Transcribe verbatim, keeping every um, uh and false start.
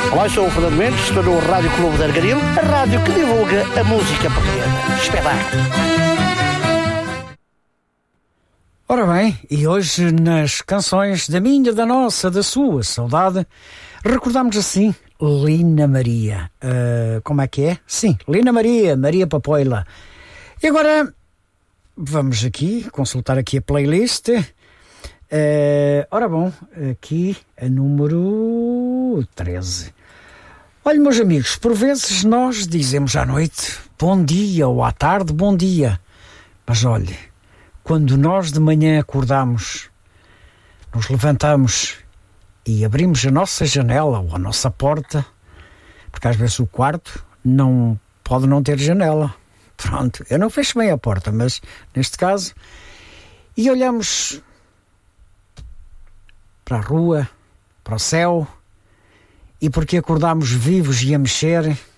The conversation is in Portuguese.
Olá, eu sou o Fernando Mendes, estou no Rádio Clube de Argaril, a rádio que divulga a música portuguesa. Espetáculo! Ora bem, e hoje nas canções da minha, da nossa, da sua saudade, recordamos assim Lina Maria. Uh, como é que é? Sim, Lina Maria, Maria Papoila. E agora vamos aqui consultar aqui a playlist. Uh, ora bom, aqui a número treze. Olha, meus amigos, por vezes nós dizemos à noite bom dia ou à tarde bom dia. Mas olhe, quando nós de manhã acordamos, nos levantamos e abrimos a nossa janela ou a nossa porta, porque às vezes o quarto não pode não ter janela. Pronto, eu não fecho bem a porta, mas neste caso, e olhamos para a rua, para o céu, e porque acordamos vivos e a mexer,